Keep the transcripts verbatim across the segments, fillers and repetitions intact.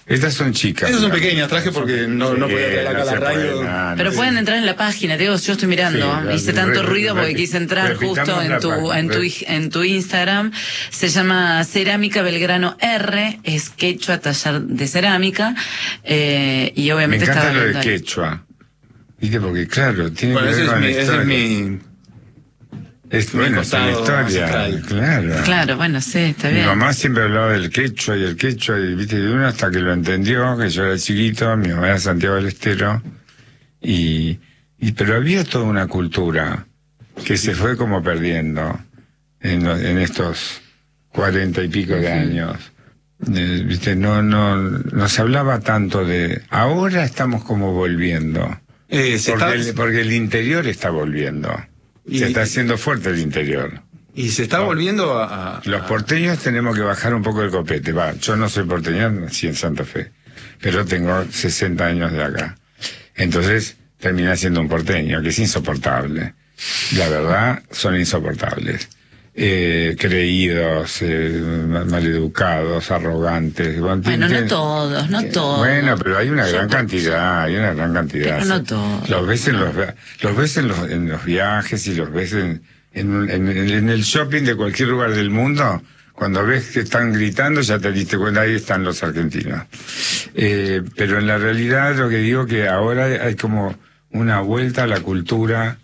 Estas son chicas. Estas son pequeñas, traje porque no, no podía traer acá no la se radio. puede, no, no Pero se- pueden entrar en la página, digo, yo estoy mirando, Sí, hice re- tanto re- ruido porque repi- quise entrar repitamos justo en la tu, página, en tu, re- en tu Instagram. Se llama Cerámica Belgrano R, es quechua, taller de cerámica, eh, y Me obviamente encanta estaba lo de viendo ahí. quechua. ¿Viste? Porque claro, tiene Bueno, que ese ver es con mi, la ese historia. es mi, Es mi bueno, es una costado historia, ancestral. claro. Claro, bueno, sí, está Mi bien. mamá siempre hablaba del quechua y el quechua, y viste, de uno hasta que lo entendió, que yo era chiquito, mi mamá era Santiago del Estero, y, y pero había toda una cultura que se fue como perdiendo en, lo- en estos cuarenta y pico de años. Eh, viste, no, no, no se hablaba tanto de, ahora estamos como volviendo, eh, se porque, está, el, porque el interior está volviendo, Y- se está haciendo fuerte el interior. y se está volviendo a, a- Los porteños tenemos que bajar un poco el copete. Va, yo no soy porteño, nací en Santa Fe, pero tengo sesenta años de acá. Entonces terminé siendo un porteño, que es insoportable. La verdad, son insoportables. Eh, creídos, eh, ma- maleducados, arrogantes. Bueno, no Tienen- todos, no todos. Bueno, pero hay una Yo gran por- cantidad, hay una gran cantidad. Pero no todos. Los ves en los, los ves en los, en los viajes y los ves en, en, en, en el shopping de cualquier lugar del mundo. Cuando ves que están gritando, ya te diste cuenta, ahí están los argentinos. Eh, pero en la realidad lo que digo que ahora hay como una vuelta a la cultura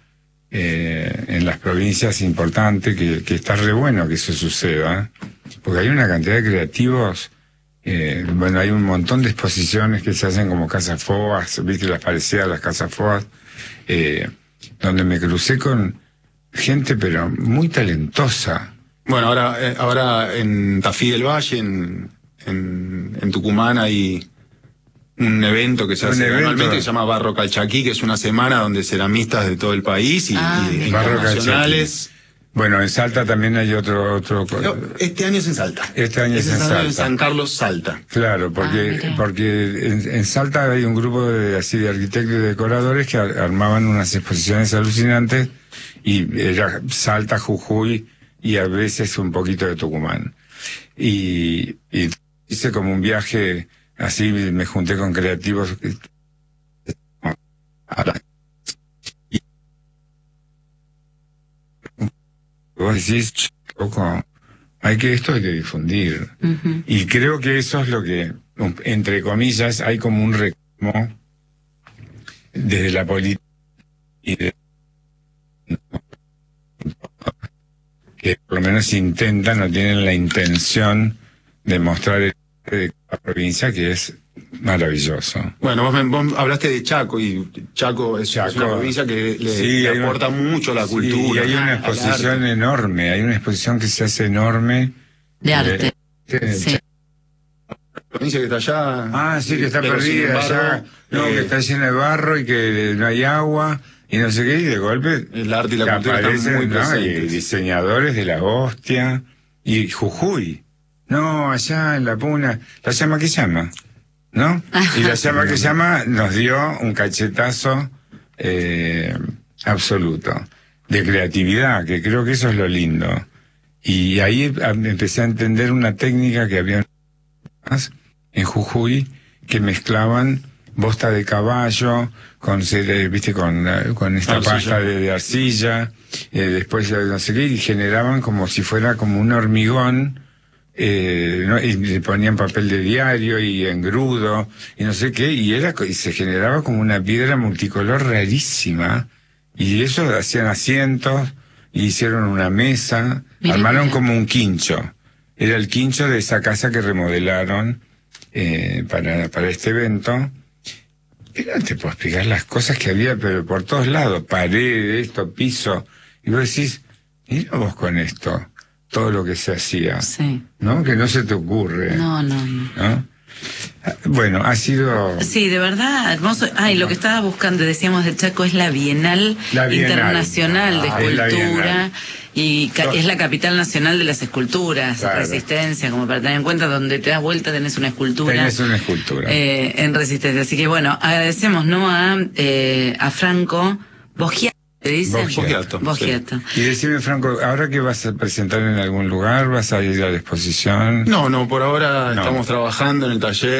eh, en las provincias importantes, que, que está re bueno que eso suceda, porque hay una cantidad de creativos. Eh, bueno, hay un montón de exposiciones que se hacen como Casas Foas, viste las parecidas a las Casas Foas, eh, donde me crucé con gente pero muy talentosa. Bueno, ahora, eh, ahora en Tafí del Valle, en, en, en Tucumán, hay un evento que se Un hace evento. anualmente que se llama Barro Calchaquí, que es una semana donde ceramistas de todo el país y, Ah, y bien. Barro internacionales. Bueno, en Salta también hay otro, otro, No, este año es en Salta. Este año es en año Salta. San Carlos, Salta. claro, Ah, porque, mira. porque en, en Salta hay un grupo de, así de arquitectos y decoradores que ar- armaban unas exposiciones alucinantes, y era Salta, Jujuy y a veces un poquito de Tucumán. Y, y hice como un viaje así, me junté con creativos. Y vos decís, "Ch, loco, hay que esto hay que difundir". Ujú. Y creo que eso es lo que, um, entre comillas, hay como un reclamo desde la política y de- que por lo menos intentan o tienen la intención de mostrar el de la provincia, que es maravilloso. Bueno, vos, me- vos hablaste de Chaco, y Chaco es, Chaco. es una provincia que le, Sí, le hay una- aporta mucho a la Sí, cultura. y hay una al exposición arte. enorme, hay una exposición que se hace enorme. De arte. de- Sí. La provincia que está allá. Ah, sí, que está pero sin perdida embargo, allá. No, eh, que está llena de barro y que no hay agua y no sé qué, y de golpe El arte y la que cultura están aparecen, muy ¿no? Y presentes. diseñadores de la hostia. Y Jujuy. No, allá en la Puna. La llama que llama, ¿no? Y la llama que llama nos dio un cachetazo eh, absoluto de creatividad, que creo que eso es lo lindo. Y ahí a- empecé a entender una técnica que había en Jujuy, que mezclaban bosta de caballo con cere- viste con, eh, con esta Arcilla. pasta de, de arcilla, eh, después eh, no sé qué, y generaban como si fuera como un hormigón, eh, ¿no? Y le ponían papel de diario y engrudo y no sé qué, y era co- y se generaba como una piedra multicolor rarísima, y eso hacían asientos, y hicieron una mesa, Mira, armaron mira. como un quincho. Era el quincho de esa casa que remodelaron eh, para, para este evento. Pero no te puedo explicar las cosas que había, pero por todos lados, paredes, esto, piso. Y vos decís, mira vos con esto, todo lo que se hacía, Sí. ¿no? Que no se te ocurre, No, no, no. ¿no? Bueno, ha sido... Sí, de verdad, hermoso. Ay, lo que estaba buscando, decíamos de Chaco, es la Bienal, La Bienal. Internacional de Ah, es la Escultura, Bienal. y ca- No. es la capital nacional de las esculturas, Claro. Resistencia, como para tener en cuenta, donde te das vuelta tenés una escultura. Tenés una escultura. eh, en Resistencia. Así que bueno, agradecemos, ¿no? A, eh, a Franco Boggiato, ¿te dicen? Boggiato, sí. Boggiato. Y decime, Franco, ¿ahora que vas a presentar en algún lugar? ¿Vas a ir a la exposición? No, no, por ahora No. estamos trabajando en el taller.